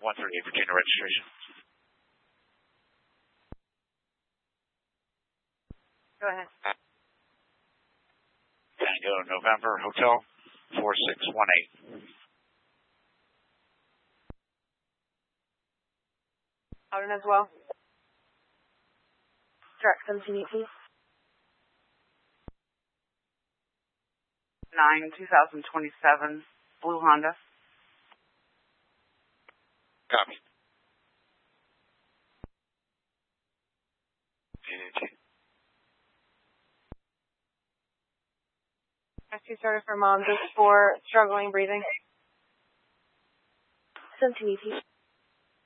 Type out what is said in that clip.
138 Virginia registration. Go ahead. Tango November Hotel 4618. Howden as well. Direct 17 please. 9/2027 blue Honda. Copy. Rescue started for mom just for struggling breathing. 17 please.